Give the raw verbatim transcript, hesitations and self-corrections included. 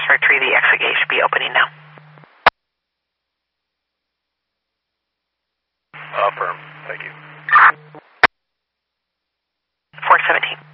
Prospect Tree, the exit gate should be opening now. Affirm. Thank you. four seventeen.